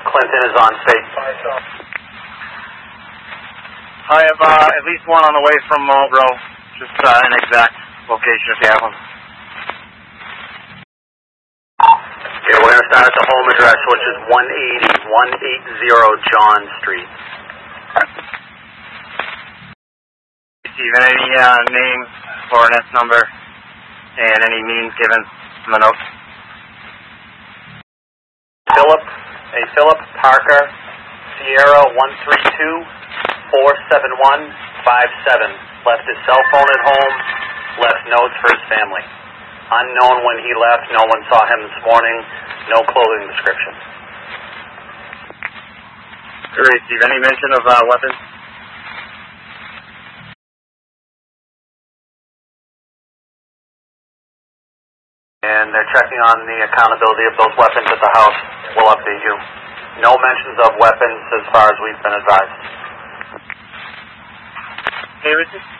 Clinton is on state. I have at least one on the way from Marlboro. Just an exact location if you have one. Okay, we're going to start at the home address, which is 180 John Street. Steven, any name or an S number and any means given in the notes? Philip Parker, Sierra 132-471-57. Left his cell phone at home, left notes for his family. Unknown when he left, no one saw him this morning, no clothing description. Great, Steve. Any mention of weapons? And they're checking on the accountability of those weapons at the house. We'll update you. No mentions of weapons as far as we've been advised. Hey, Richard.